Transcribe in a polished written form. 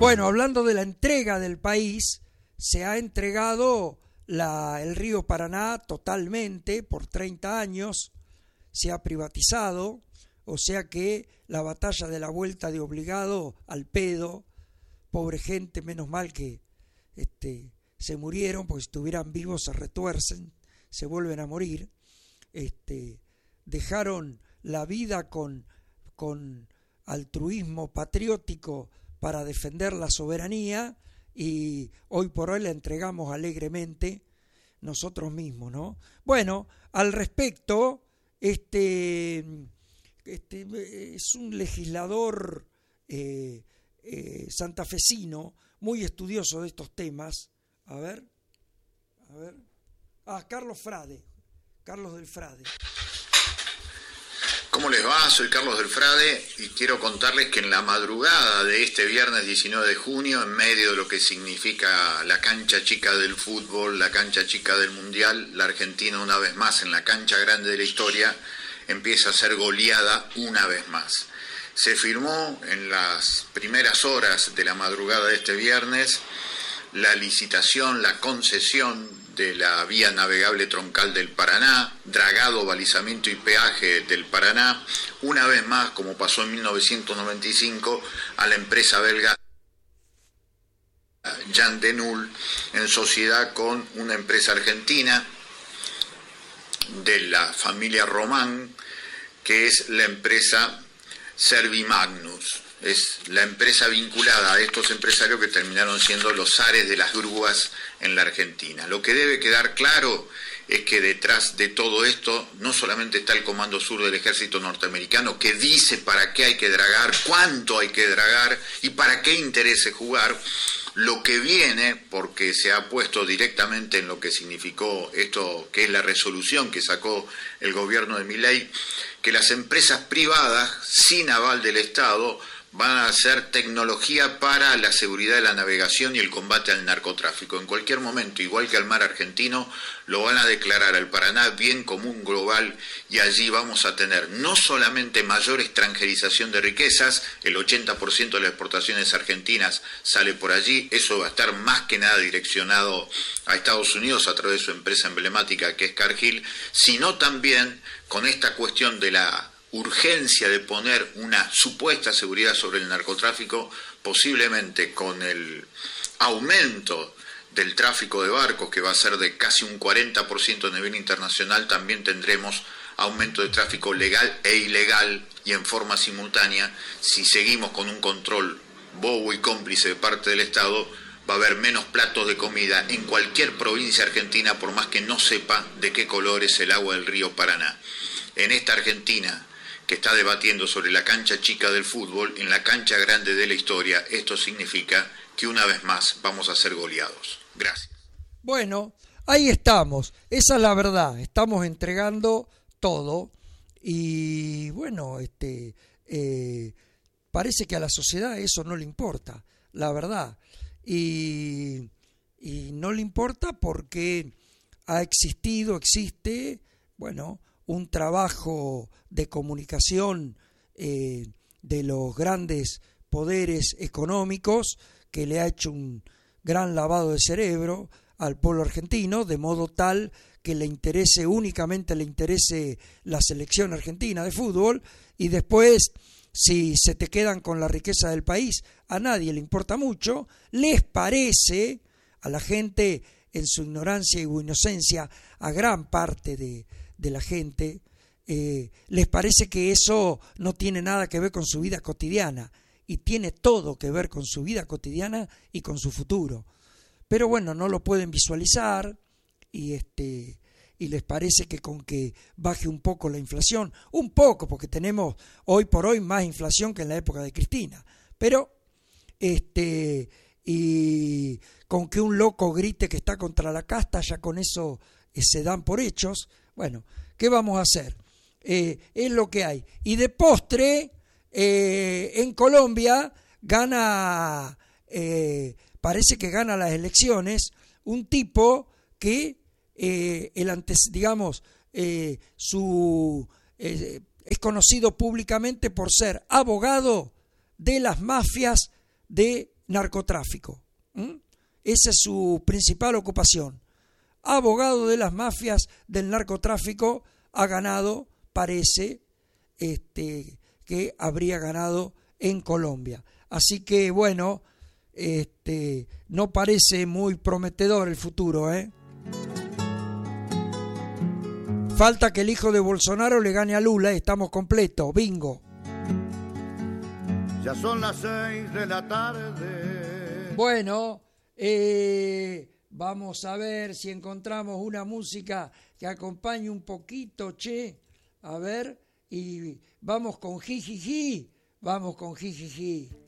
Bueno, hablando de la entrega del país, se ha entregado el río Paraná totalmente por 30 años, se ha privatizado, o sea que la batalla de la vuelta de obligado al pedo, pobre gente, menos mal que se murieron, porque si estuvieran vivos se retuercen, se vuelven a morir, dejaron la vida con altruismo patriótico para defender la soberanía y hoy por hoy la entregamos alegremente nosotros mismos, ¿no? Bueno, al respecto, es un legislador santafesino muy estudioso de estos temas. A ver. Carlos del Frade. ¿Cómo les va? Soy Carlos del Frade y quiero contarles que en la madrugada de este viernes 19 de junio, en medio de lo que significa la cancha chica del fútbol, la cancha chica del mundial, la Argentina una vez más en la cancha grande de la historia empieza a ser goleada una vez más. Se firmó en las primeras horas de la madrugada de este viernes la licitación, la concesión de la vía navegable troncal del Paraná, dragado, balizamiento y peaje del Paraná, una vez más, como pasó en 1995, a la empresa belga Jan de Null, en sociedad con una empresa argentina de la familia Román, que es la empresa Servimagnus. Es la empresa vinculada a estos empresarios que terminaron siendo los zares de las grúas en la Argentina. Lo que debe quedar claro es que detrás de todo esto no solamente está el Comando Sur del Ejército Norteamericano, que dice para qué hay que dragar, cuánto hay que dragar y para qué interese jugar. Lo que viene, porque se ha puesto directamente en lo que significó esto, que es la resolución que sacó el gobierno de Milei, que las empresas privadas, sin aval del Estado, van a hacer tecnología para la seguridad de la navegación y el combate al narcotráfico. En cualquier momento, igual que al mar argentino, lo van a declarar al Paraná bien común global y allí vamos a tener no solamente mayor extranjerización de riquezas, el 80% de las exportaciones argentinas sale por allí, eso va a estar más que nada direccionado a Estados Unidos a través de su empresa emblemática que es Cargill, sino también con esta cuestión de la urgencia de poner una supuesta seguridad sobre el narcotráfico, posiblemente con el aumento del tráfico de barcos, que va a ser de casi un 40% a nivel internacional, también tendremos aumento de tráfico legal e ilegal y en forma simultánea. Si seguimos con un control bobo y cómplice de parte del Estado, va a haber menos platos de comida en cualquier provincia argentina, por más que no sepa de qué color es el agua del río Paraná. En esta Argentina que está debatiendo sobre la cancha chica del fútbol, en la cancha grande de la historia, esto significa que una vez más vamos a ser goleados. Gracias. Bueno, ahí estamos, esa es la verdad, estamos entregando todo y bueno, parece que a la sociedad eso no le importa, la verdad, y no le importa porque existe, bueno, un trabajo de comunicación de los grandes poderes económicos que le ha hecho un gran lavado de cerebro al pueblo argentino, de modo tal que únicamente le interese la selección argentina de fútbol, y después, si se te quedan con la riqueza del país, a nadie le importa mucho, les parece, a la gente en su ignorancia y inocencia, a gran parte de la gente, les parece que eso no tiene nada que ver con su vida cotidiana, y tiene todo que ver con su vida cotidiana y con su futuro. Pero bueno, no lo pueden visualizar y les parece que con que baje un poco la inflación, un poco, porque tenemos hoy por hoy más inflación que en la época de Cristina, pero y con que un loco grite que está contra la casta, ya con eso se dan por hechos. Bueno, ¿qué vamos a hacer? Es lo que hay. Y de postre, en Colombia parece que gana las elecciones un tipo que es conocido públicamente por ser abogado de las mafias de narcotráfico. Esa es su principal ocupación. Abogado de las mafias del narcotráfico, ha ganado, parece, que habría ganado en Colombia. Así que bueno, no parece muy prometedor el futuro, ¿eh? Falta que el hijo de Bolsonaro le gane a Lula, estamos completos, bingo. Ya son las 6 de la tarde. Bueno, vamos a ver si encontramos una música que acompañe un poquito, che. A ver, y vamos con jijiji, vamos con jijiji.